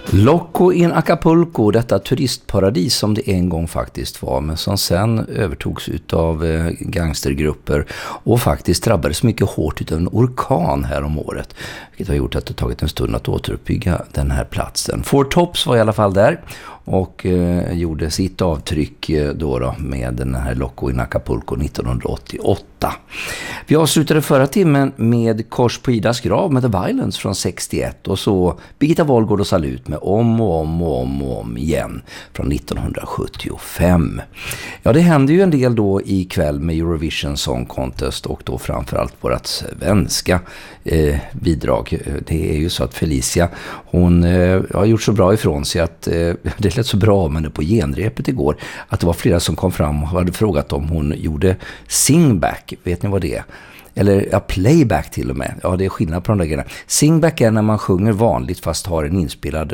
Loco in Acapulco, detta turistparadis som det en gång faktiskt var, men som sen övertogs av gangstergrupper och faktiskt drabbades mycket hårt utav en orkan här om året, vilket har gjort att det tagit en stund att återuppbygga den här platsen. Four Tops var i alla fall där och gjorde sitt avtryck då med den här Loco in Acapulco 1988. Vi avslutade förra timmen med Kors på Idas grav med The Violence från 61 och så Birgitta Wollgård och Salut med om igen från 1975. Ja, det händer ju en del då ikväll med Eurovision Song Contest och då framförallt vårat svenska bidrag. Det är ju så att Felicia, hon har gjort så bra ifrån sig att det lät så bra, men det på genrepet igår att det var flera som kom fram och hade frågat om hon gjorde singback. Vet ni vad det är? Eller ja, playback till och med. Ja, det är skillnad på de där grejerna. Singback är när man sjunger vanligt fast har en inspelad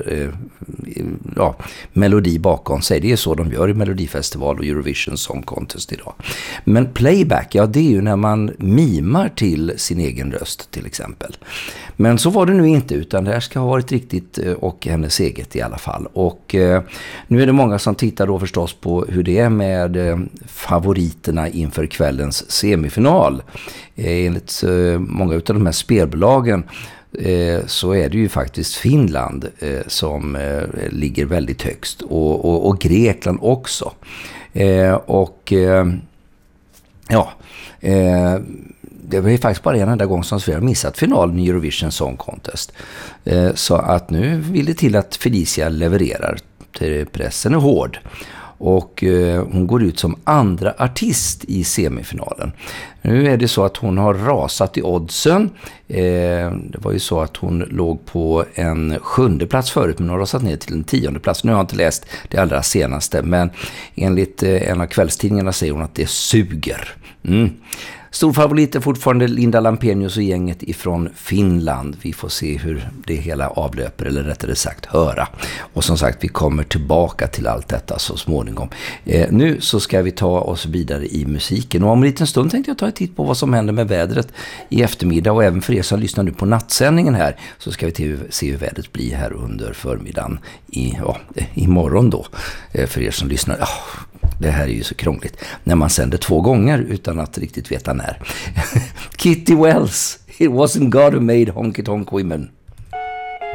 melodi bakom sig. Det är så de gör i Melodifestival och Eurovision Song Contest idag. Men playback, ja, det är ju när man mimar till sin egen röst till exempel. Men så var det nu inte, utan det här ska ha varit riktigt och hennes eget i alla fall. Och nu är det många som tittar då förstås på hur det är med favoriterna inför kvällens semifinal. Enligt många av de här spelbolagen så är det ju faktiskt Finland som ligger väldigt högst och Grekland också. Det var ju faktiskt bara en enda gång som Sverige missat finalen i Eurovision Song Contest. Så att nu vill det till att Felicia levererar. Pressen är hård. Och hon går ut som andra artist i semifinalen. Nu är det så att hon har rasat i oddsen. Det var ju så att hon låg på en 7:e plats förut, men hon har rasat ner till en 10:e plats. Nu har jag inte läst det allra senaste, men enligt en av kvällstidningarna säger hon att det suger. Stor favorit är fortfarande Linda Lampenius och gänget ifrån Finland. Vi får se hur det hela avlöper, eller rättare sagt höra. Och som sagt, vi kommer tillbaka till allt detta så småningom. Nu så ska vi ta oss vidare i musiken. Och om en liten stund tänkte jag ta ett titt på vad som händer med vädret i eftermiddag. Och även för er som lyssnar nu på nattsändningen här så ska vi se hur vädret blir här under förmiddagen imorgon då. För er som lyssnar, det här är ju så krångligt när man sänder 2 gånger utan att riktigt veta när. Kitty Wells, It Wasn't God Who Made Honky Tonk Women.